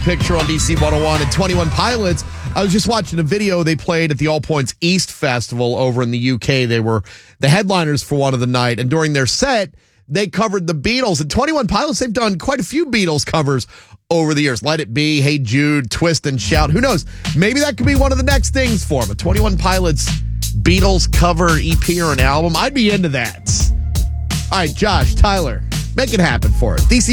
picture on DC 101 and 21 Pilots. I was just watching a video they played at the All Points East Festival over in the UK. They were the headliners for one of the night, and during their set, they covered the Beatles. And 21 Pilots, they've done quite a few Beatles covers over the years. Let It Be, Hey Jude, Twist and Shout. Who knows? Maybe that could be one of the next things for them. A 21 Pilots Beatles cover EP or an album. I'd be into that. All right, Josh, Tyler, make it happen for us. DC